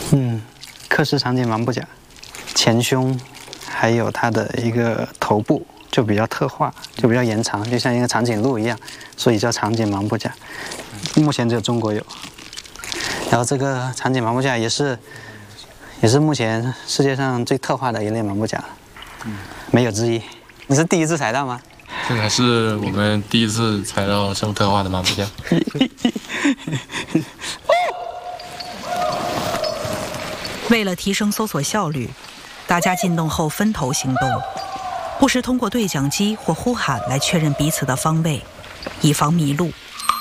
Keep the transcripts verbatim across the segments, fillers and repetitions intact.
嗯，克氏长颈芒布甲，前胸还有它的一个头部就比较特化，就比较延长，就像一个长颈鹿一样，所以叫长颈芒布甲。目前只有中国有。然后这个长颈芒布甲也是，也是目前世界上最特化的一类芒布甲，嗯，没有之一。你是第一次采到吗？ 这还是我们第一次采到这么特化的芒布甲。 为了提升搜索效率，大家进洞后分头行动，不时通过对讲机或呼喊来确认彼此的方位，以防迷路。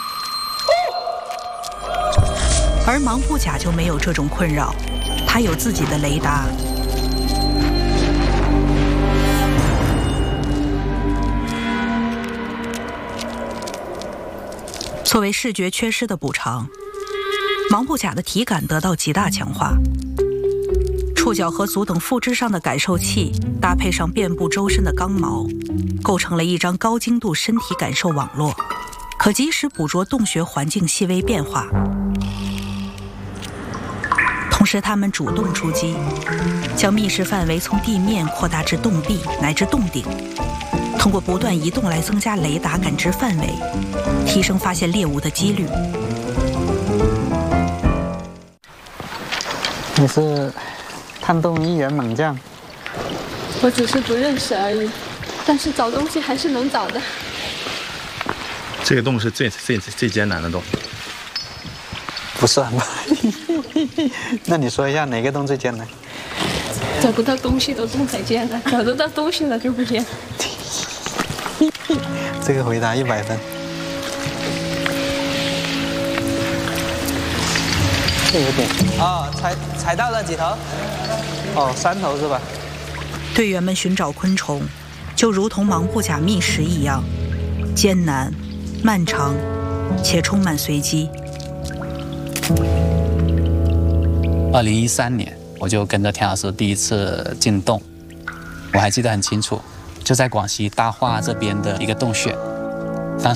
而芒布甲就没有这种困扰，它有自己的雷达。作为视觉缺失的补偿，芒布甲的体感得到极大强化。触角和足等腹肢上的感受器搭配上遍布周身的刚毛，构成了一张高精度身体感受网络，可及时捕捉洞穴环境细微变化。同时，它们主动出击，将觅食范围从地面扩大至洞壁乃至洞顶，通过不断移动来增加雷达感知范围，提升发现猎物的几率。 你是探洞一员猛将？ 我只是不认识而已，但是找东西还是能找的。 这个洞是最最最艰难的洞。 不算吧？那你说一下哪个洞最艰难？ 找不到东西的洞才艰难，找得到东西了就不艰难。 这个回答一百分。这有点哦，采采到了几头？哦，三头是吧？ 队员们寻找昆虫，就如同芒布甲觅食一样，艰难、漫长，且充满随机。 二零一三年，我就跟着田老师第一次进洞，我还记得很清楚，就在广西大化这边的一个洞穴。